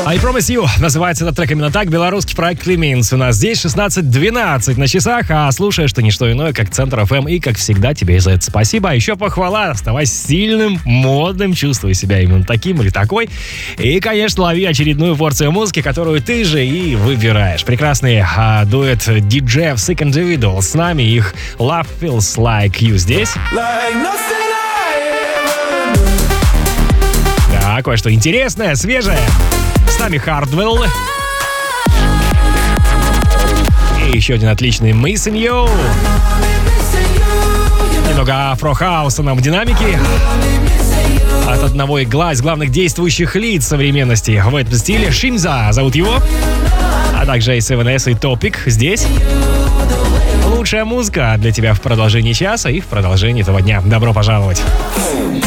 I Promise You называется этот трек именно так. Белорусский проект Clemens. У нас здесь 16:12 на часах, а слушаешь ты не что иное, как Центр ФМ. И, как всегда, тебе за это спасибо. А еще похвала. Оставайся сильным, модным, чувствуй себя именно таким или такой. И, конечно, лови очередную порцию музыки, которую ты же и выбираешь. Прекрасный дуэт DJ Sick Individuals. С нами их Love Feels Like You здесь. Да, кое-что интересное, свежее. С нами Hardwell. И еще один отличный Missing You. Немного афро-хауса нам в динамике. От одного из главных действующих лиц современности в этом стиле. Шимза зовут его. А также A7S и Topic здесь. Лучшая музыка для тебя в продолжении часа и в продолжении этого дня. Добро пожаловать!